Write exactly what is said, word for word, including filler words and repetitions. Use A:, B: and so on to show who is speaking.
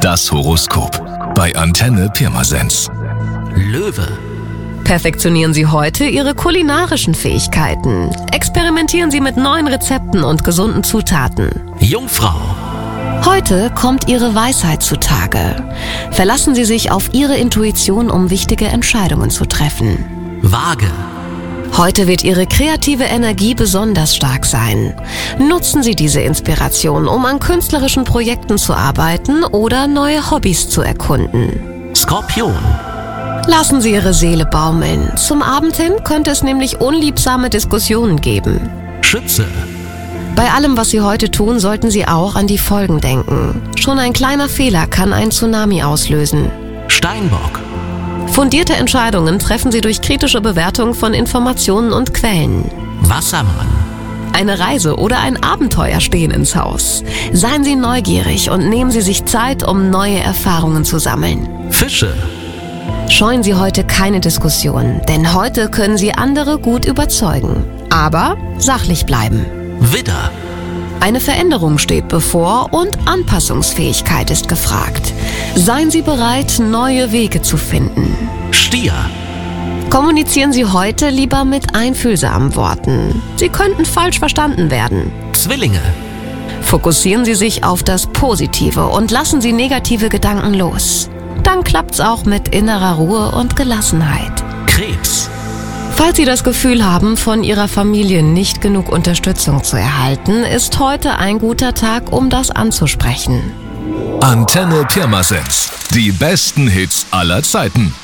A: Das Horoskop bei Antenne Pirmasens.
B: Löwe.
C: Perfektionieren Sie heute Ihre kulinarischen Fähigkeiten. Experimentieren Sie mit neuen Rezepten und gesunden Zutaten.
B: Jungfrau.
C: Heute kommt Ihre Weisheit zutage. Verlassen Sie sich auf Ihre Intuition, um wichtige Entscheidungen zu treffen.
B: Waage.
C: Heute wird Ihre kreative Energie besonders stark sein. Nutzen Sie diese Inspiration, um an künstlerischen Projekten zu arbeiten oder neue Hobbys zu erkunden.
B: Skorpion.
C: Lassen Sie Ihre Seele baumeln. Zum Abend hin könnte es nämlich unliebsame Diskussionen geben.
B: Schütze.
C: Bei allem, was Sie heute tun, sollten Sie auch an die Folgen denken. Schon ein kleiner Fehler kann einen Tsunami auslösen.
B: Steinbock.
C: Fundierte Entscheidungen treffen Sie durch kritische Bewertung von Informationen und Quellen.
B: Wassermann.
C: Eine Reise oder ein Abenteuer stehen ins Haus. Seien Sie neugierig und nehmen Sie sich Zeit, um neue Erfahrungen zu sammeln.
B: Fische.
C: Scheuen Sie heute keine Diskussion, denn heute können Sie andere gut überzeugen. Aber sachlich bleiben.
B: Widder.
C: Eine Veränderung steht bevor und Anpassungsfähigkeit ist gefragt. Seien Sie bereit, neue Wege zu finden.
B: Stier.
C: Kommunizieren Sie heute lieber mit einfühlsamen Worten. Sie könnten falsch verstanden werden.
B: Zwillinge.
C: Fokussieren Sie sich auf das Positive und lassen Sie negative Gedanken los. Dann klappt's auch mit innerer Ruhe und Gelassenheit.
B: Krebs.
C: Falls Sie das Gefühl haben, von Ihrer Familie nicht genug Unterstützung zu erhalten, ist heute ein guter Tag, um das anzusprechen.
A: Antenne Pirmasens. Die besten Hits aller Zeiten.